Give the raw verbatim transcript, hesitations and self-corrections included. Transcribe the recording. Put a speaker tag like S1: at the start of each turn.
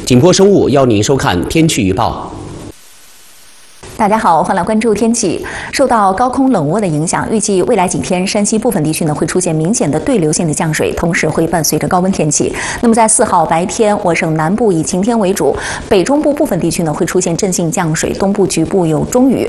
S1: 景颇生物邀您收看天气预报。
S2: 大家好，欢迎来关注天气。受到高空冷涡的影响，预计未来几天山西部分地区呢会出现明显的对流性的降水，同时会伴随着高温天气。那么在四号白天，我省南部以晴天为主，北中部部分地区呢会出现阵性降水，东部局部有中雨。